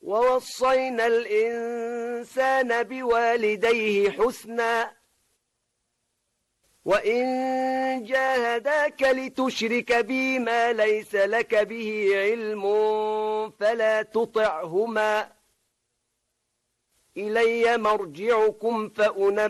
ووصينا الإنسان بوالديه حسنا وإن جاهداك لتشرك بي ما ليس لك به علم فلا تطعهما إلي مرجعكم فأنبئكم